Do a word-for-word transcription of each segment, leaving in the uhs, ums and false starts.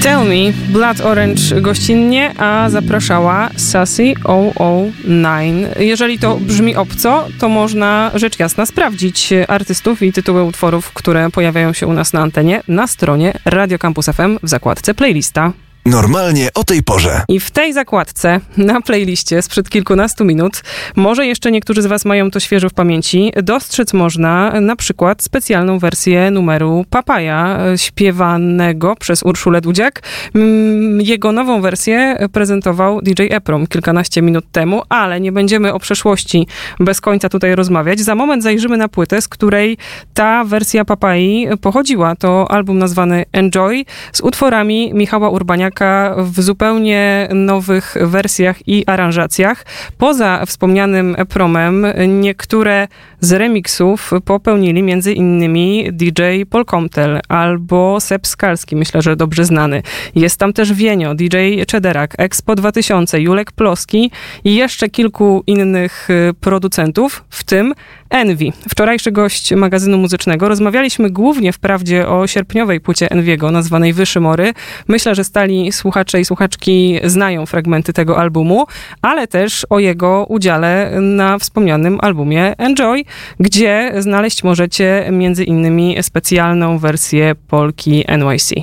Tell Me, Blood Orange gościnnie, a zapraszała Sassy zero zero dziewięć. Jeżeli to brzmi obco, to można rzecz jasna sprawdzić artystów i tytuły utworów, które pojawiają się u nas na antenie na stronie Radio Campus F M w zakładce Playlista. Normalnie o tej porze. I w tej zakładce, na playliście sprzed kilkunastu minut, może jeszcze niektórzy z was mają to świeżo w pamięci, dostrzec można na przykład specjalną wersję numeru Papaja, śpiewanego przez Urszulę Dudziak. Jego nową wersję prezentował D J Eprom kilkanaście minut temu, ale nie będziemy o przeszłości bez końca tutaj rozmawiać. Za moment zajrzymy na płytę, z której ta wersja Papai pochodziła. To album nazwany Enjoy z utworami Michała Urbaniaka w zupełnie nowych wersjach i aranżacjach. Poza wspomnianym Epromem niektóre z remixów popełnili między innymi D J Paul Comtel albo Seb Skalski, myślę, że dobrze znany. Jest tam też Wienio, D J Czederak, Expo dwa tysiące, Julek Ploski i jeszcze kilku innych producentów, w tym Envy, wczorajszy gość magazynu muzycznego. Rozmawialiśmy głównie wprawdzie o sierpniowej płycie Envy'ego nazwanej Wyszymory. Myślę, że stali słuchacze i słuchaczki znają fragmenty tego albumu, ale też o jego udziale na wspomnianym albumie Enjoy, gdzie znaleźć możecie między innymi specjalną wersję Polki N Y C.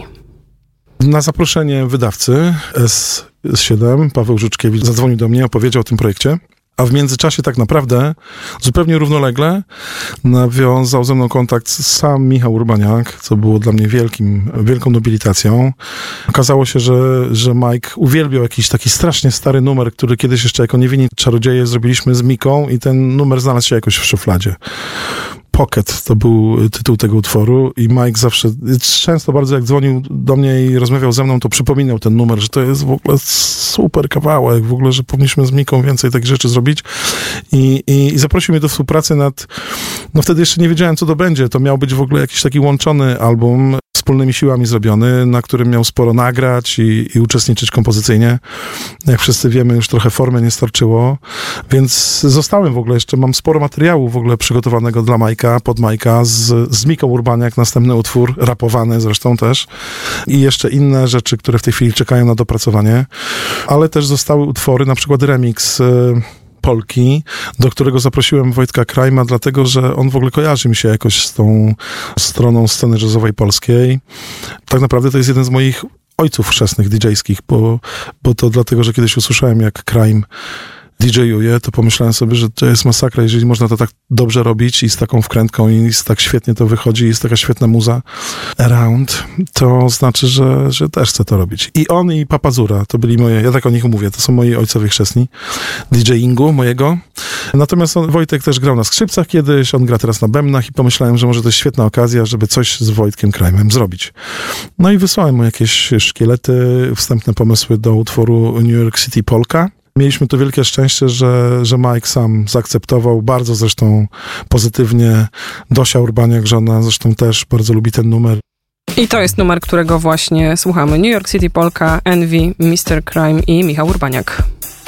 Na zaproszenie wydawcy S siedem, Paweł Żuczkiewicz, zadzwonił do mnie, opowiedział o tym projekcie. A w międzyczasie tak naprawdę zupełnie równolegle nawiązał ze mną kontakt sam Michał Urbaniak, co było dla mnie wielkim, wielką nobilitacją. Okazało się, że, że Mike uwielbiał jakiś taki strasznie stary numer, który kiedyś jeszcze jako Niewinni Czarodzieje zrobiliśmy z Miką i ten numer znalazł się jakoś w szufladzie. Pocket to był tytuł tego utworu i Mike zawsze, często bardzo jak dzwonił do mnie i rozmawiał ze mną, to przypominał ten numer, że to jest w ogóle super kawałek, w ogóle, że powinniśmy z Miką więcej takich rzeczy zrobić i, i, i zaprosił mnie do współpracy nad, no wtedy jeszcze nie wiedziałem, co to będzie, to miał być w ogóle jakiś taki łączony album, wspólnymi siłami zrobiony, na którym miał sporo nagrać i, i uczestniczyć kompozycyjnie. Jak wszyscy wiemy, już trochę formy nie starczyło, więc zostałem w ogóle, jeszcze mam sporo materiału w ogóle przygotowanego dla Majka, pod Majka, z, z Miką Urbaniak, następny utwór, rapowany zresztą też i jeszcze inne rzeczy, które w tej chwili czekają na dopracowanie, ale też zostały utwory, na przykład remix Polki, do którego zaprosiłem Wojtka Krajma, dlatego, że on w ogóle kojarzy mi się jakoś z tą stroną sceny jazzowej polskiej. Tak naprawdę to jest jeden z moich ojców chrzestnych D J-skich, bo, bo to dlatego, że kiedyś usłyszałem, jak Krajm D J-uje, to pomyślałem sobie, że to jest masakra, jeżeli można to tak dobrze robić i z taką wkrętką i z tak świetnie to wychodzi i jest taka świetna muza around, to znaczy, że, że też chcę to robić. I on i Papazura, to byli moje, ja tak o nich mówię, to są moi ojcowie chrzestni, DJingu mojego. Natomiast on, Wojtek też grał na skrzypcach kiedyś, on gra teraz na bębnach i pomyślałem, że może to jest świetna okazja, żeby coś z Wojtkiem Krajmem zrobić. No i wysłałem mu jakieś szkielety, wstępne pomysły do utworu New York City Polka. Mieliśmy to wielkie szczęście, że, że Mike sam zaakceptował, bardzo zresztą pozytywnie. Dosia Urbaniak, żona, zresztą też bardzo lubi ten numer. I to jest numer, którego właśnie słuchamy. New York City Polka, Envy, mister Crime i Michał Urbaniak.